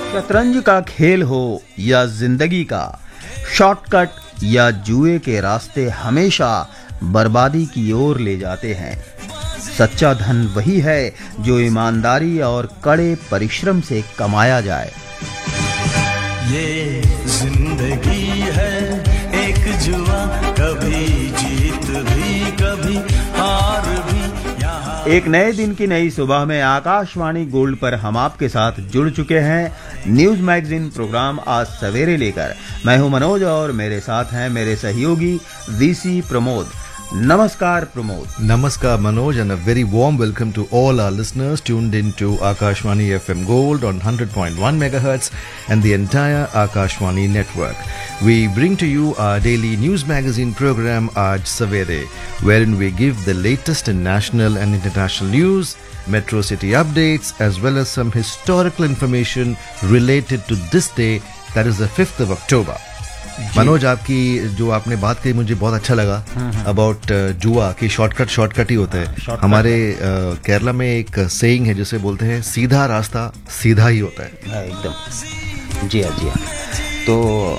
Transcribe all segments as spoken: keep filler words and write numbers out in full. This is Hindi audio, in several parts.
शतरंज का खेल हो या जिंदगी का, शॉर्टकट या जुए के रास्ते हमेशा बर्बादी की ओर ले जाते हैं। सच्चा धन वही है जो ईमानदारी और कड़े परिश्रम से कमाया जाए। ये जिंदगी है एक जुआ, कभी जीत भी कभी हार भी। एक नए दिन की नई सुबह में आकाशवाणी गोल्ड पर हम आपके साथ जुड़ चुके हैं न्यूज मैगजीन प्रोग्राम आज सवेरे लेकर। मैं हूं मनोज और मेरे साथ हैं मेरे सहयोगी वीसी प्रमोद। नमस्कार Pramod. Namaskar Manoj, and a very warm welcome to all our listeners tuned into Akashwani F M Gold on one hundred point one megahertz and the entire Akashwani network. We bring to you our daily news magazine program Aaj Savere, wherein we give the latest in national and international news, metro city updates, as well as some historical information related to this day, that is the fifth of October. Manoj, आपकी जो आपने बात कही मुझे बहुत अच्छा लगा अबाउट जुआ की शॉर्टकट शॉर्टकट ही होता है। हमारे केरला में एक सेइंग है जिसे बोलते हैं सीधा रास्ता सीधा ही होता है। एकदम जी हाँ जी हाँ। तो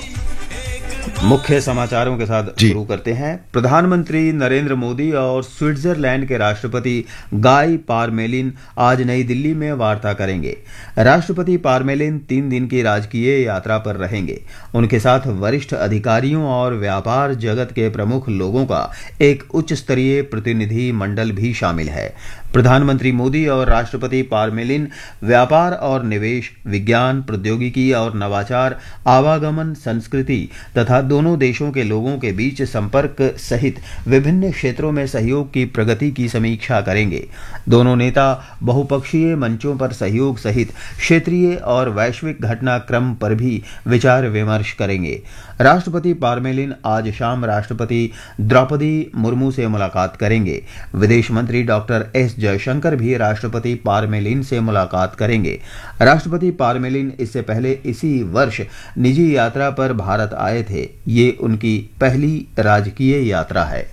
मुख्य समाचारों के साथ शुरू करते हैं। प्रधानमंत्री नरेंद्र मोदी और स्विट्जरलैंड के राष्ट्रपति गाई पारमेलिन आज नई दिल्ली में वार्ता करेंगे। राष्ट्रपति पारमेलिन तीन दिन की राजकीय यात्रा पर रहेंगे। उनके साथ वरिष्ठ अधिकारियों और व्यापार जगत के प्रमुख लोगों का एक उच्च स्तरीय प्रतिनिधि मंडल भी शामिल है। प्रधानमंत्री मोदी और राष्ट्रपति पारमेलिन व्यापार और निवेश, विज्ञान, प्रौद्योगिकी और नवाचार, आवागमन, संस्कृति तथा दोनों देशों के लोगों के बीच संपर्क सहित विभिन्न क्षेत्रों में सहयोग की प्रगति की समीक्षा करेंगे। दोनों नेता बहुपक्षीय मंचों पर सहयोग सहित क्षेत्रीय और वैश्विक घटनाक्रम पर भी विचार विमर्श करेंगे। राष्ट्रपति पारमेलिन आज शाम राष्ट्रपति द्रौपदी मुर्मू से मुलाकात करेंगे। विदेश मंत्री डॉक्टर एस जयशंकर भी राष्ट्रपति पारमेलिन से मुलाकात करेंगे। राष्ट्रपति पारमेलिन इससे पहले इसी वर्ष निजी यात्रा पर भारत आए थे। ये उनकी पहली राजकीय यात्रा है।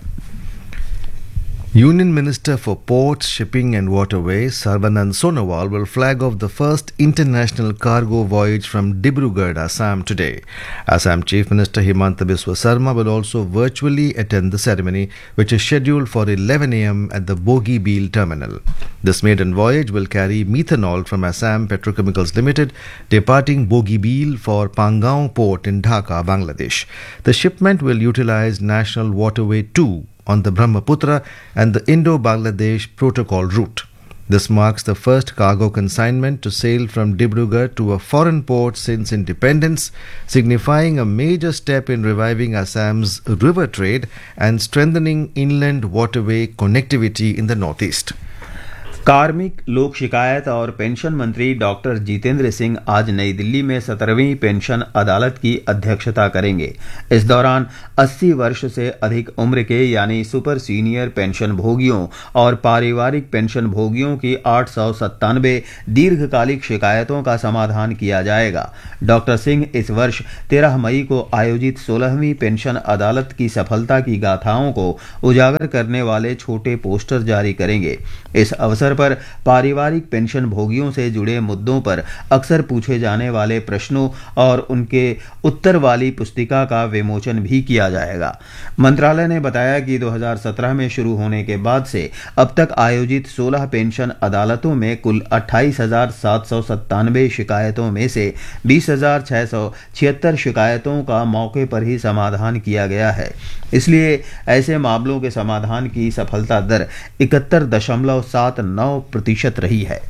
Union Minister for Ports, Shipping and Waterways, Sarbanand Sonowal, will flag off the first international cargo voyage from Dibrugarh, Assam today. Assam Chief Minister Himanta Biswa Sarma will also virtually attend the ceremony, which is scheduled for eleven a m at the Bogibeel terminal. This maiden voyage will carry methanol from Assam Petrochemicals Limited, departing Bogibeel for Pangaon Port in Dhaka, Bangladesh. The shipment will utilize National Waterway two on the Brahmaputra and the Indo-Bangladesh Protocol route. This marks the first cargo consignment to sail from Dibrugarh to a foreign port since independence, signifying a major step in reviving Assam's river trade and strengthening inland waterway connectivity in the northeast. कार्मिक, लोक शिकायत और पेंशन मंत्री डॉक्टर जितेंद्र सिंह आज नई दिल्ली में सत्रहवीं पेंशन अदालत की अध्यक्षता करेंगे। इस दौरान अस्सी वर्ष से अधिक उम्र के यानी सुपर सीनियर पेंशन भोगियों और पारिवारिक पेंशन भोगियों की आठ सौ सत्तानवे दीर्घकालिक शिकायतों का समाधान किया जाएगा। डॉक्टर सिंह इस वर्ष तेरह मई को आयोजित सोलहवीं पेंशन अदालत की सफलता की गाथाओं को उजागर करने वाले छोटे पोस्टर जारी करेंगे। इस अवसर पर पारिवारिक पेंशन भोगियों से जुड़े मुद्दों पर अक्सर पूछे जाने वाले प्रश्नों और उनके उत्तर वाली पुस्तिका का विमोचन भी किया जाएगा। मंत्रालय ने बताया कि दो हज़ार सत्रह में शुरू होने के बाद से अब तक आयोजित सोलह पेंशन अदालतों में कुल अट्ठाईस हजार सात सौ सत्तानवे शिकायतों में से बीस हजार छह सौ छिहत्तर शिकायतों का मौके पर ही समाधान किया गया है। इसलिए ऐसे मामलों के समाधान की सफलता दर इकहत्तर दशमलव सात नौ प्रतिशत रही है।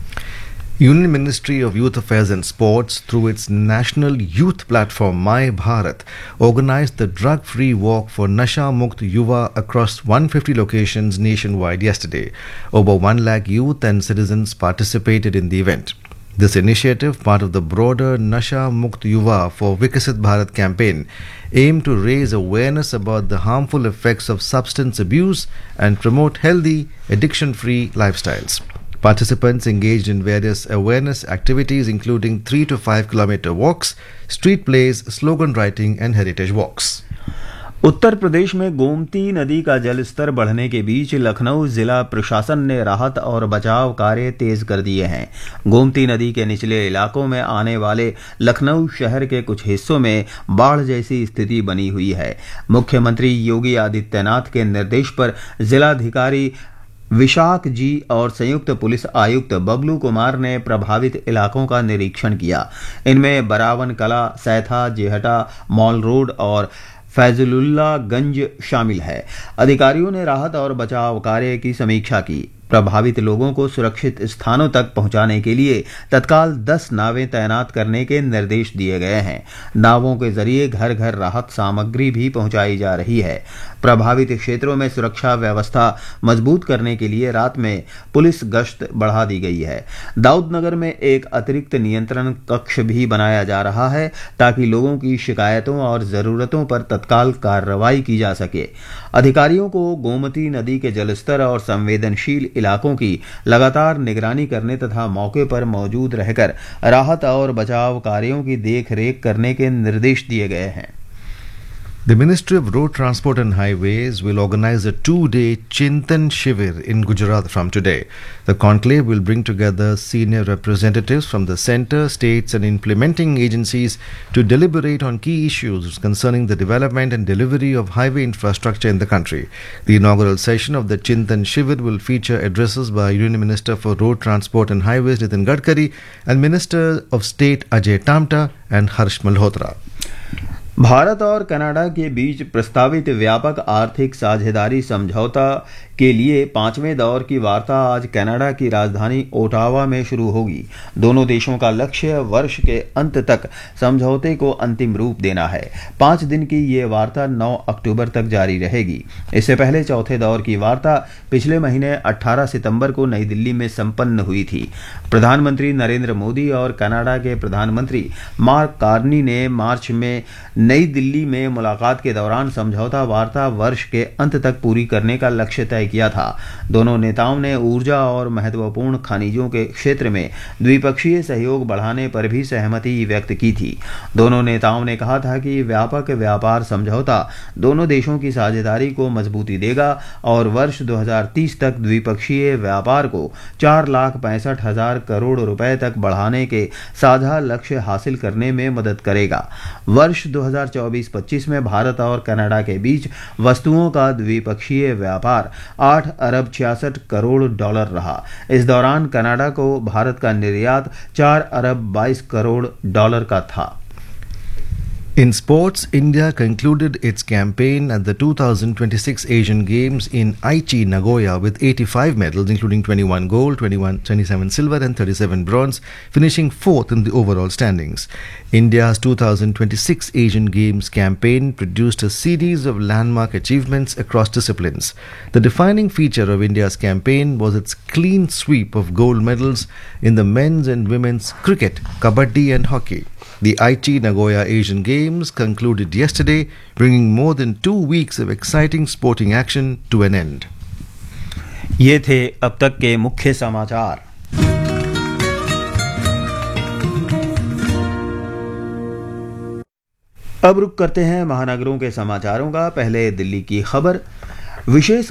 Union Ministry of Youth Affairs and Sports, through its national youth platform My Bharat, organized the drug-free walk for Nasha Mukt Yuva across one hundred fifty locations nationwide yesterday. Over one lakh youth and citizens participated in the event. This initiative, part of the broader Nasha Mukt Yuva for Vikasit Bharat campaign, aimed to raise awareness about the harmful effects of substance abuse and promote healthy, addiction-free lifestyles. Participants engaged in various awareness activities including three to five kilometer walks, street plays, slogan writing and heritage walks. Uttar Pradesh में गोमती नदी का जलस्तर बढ़ने के बीच लखनऊ जिला प्रशासन ने राहत और बचाव कार्य तेज कर दिए हैं। गोमती नदी के निचले इलाकों में आने वाले लखनऊ शहर के कुछ हिस्सों में बाढ़ जैसी स्थिति बनी हुई है। मुख्यमंत्री योगी आदित्यनाथ के निर्देश पर जिलाधिकारी विशाख जी और संयुक्त पुलिस आयुक्त बबलू कुमार ने प्रभावित इलाकों का निरीक्षण किया। इनमें बरावन कला, सैथा, जेहटा, मॉल रोड और फैजुलुल्लाहगंज शामिल है। अधिकारियों ने राहत और बचाव कार्य की समीक्षा की। प्रभावित लोगों को सुरक्षित स्थानों तक पहुंचाने के लिए तत्काल दस नावें तैनात करने के निर्देश दिए गए हैं। नावों के जरिए घर घर राहत सामग्री भी पहुंचाई जा रही है। प्रभावित क्षेत्रों में सुरक्षा व्यवस्था मजबूत करने के लिए रात में पुलिस गश्त बढ़ा दी गई है। दाऊदनगर में एक अतिरिक्त नियंत्रण कक्ष भी बनाया जा रहा है ताकि लोगों की शिकायतों और जरूरतों पर तत्काल कार्रवाई की जा सके। अधिकारियों को गोमती नदी के जलस्तर और संवेदनशील इलाकों की लगातार निगरानी करने तथा मौके पर मौजूद रहकर राहत और बचाव कार्यों की देखरेख करने के निर्देश दिए गए हैं। The Ministry of Road Transport and Highways will organize a two-day Chintan Shivir in Gujarat from today. The conclave will bring together senior representatives from the centre, states and implementing agencies to deliberate on key issues concerning the development and delivery of highway infrastructure in the country. The inaugural session of the Chintan Shivir will feature addresses by Union Minister for Road Transport and Highways Nitin Gadkari and Minister of State Ajay Tamta and Harsh Malhotra. Bharat और कनाडा के बीच प्रस्तावित व्यापक आर्थिक साझेदारी समझौता के लिए पांचवें दौर की वार्ता आज कनाडा की राजधानी ओटावा में शुरू होगी। दोनों देशों का लक्ष्य वर्ष के अंत तक समझौते को अंतिम रूप देना है। पांच दिन की ये वार्ता नौ अक्टूबर तक जारी रहेगी। इससे पहले चौथे दौर की वार्ता पिछले महीने अठारह सितंबर को नई दिल्ली में संपन्न हुई थी। प्रधानमंत्री नरेंद्र मोदी और कनाडा के प्रधानमंत्री मार्क कार्नी ने मार्च में नई दिल्ली में मुलाकात के दौरान समझौता वार्ता वर्ष के अंत तक पूरी करने का लक्ष्य तय किया था। दोनों नेताओं ने ऊर्जा और महत्वपूर्ण खनिजों के क्षेत्र में द्विपक्षीय सहयोग बढ़ाने पर भी सहमति व्यक्त की थी। दोनों नेताओं ने कहा था कि व्यापक व्यापार समझौता दोनों देशों की साझेदारी को मजबूती देगा और वर्ष दो हज़ार तीस तक द्विपक्षीय व्यापार को चार लाख पैंसठ हजार करोड़ रुपए तक बढ़ाने के साझा लक्ष्य हासिल करने में मदद करेगा। वर्ष दो हज़ार चौबीस पच्चीस में भारत और कनाडा के बीच वस्तुओं का द्विपक्षीय व्यापार आठ अरब छियासठ करोड़ डॉलर रहा। इस दौरान कनाडा को भारत का निर्यात चार अरब बाईस करोड़ डॉलर का था। In sports, India concluded its campaign at the two thousand twenty-six Asian Games in Aichi, Nagoya with eighty-five medals, including twenty-one gold, twenty-one, twenty-seven silver and thirty-seven bronze, finishing fourth in the overall standings. India's two thousand twenty-six Asian Games campaign produced a series of landmark achievements across disciplines. The defining feature of India's campaign was its clean sweep of gold medals in the men's and women's cricket, kabaddi and hockey. The Aichi Nagoya Asian Games concluded yesterday, bringing more than two weeks of exciting sporting action to an end. ये थे अब तक के मुख्य समाचार। अब रुक करते हैं महानगरों के समाचारों का। पहले दिल्ली की खबर। विशेष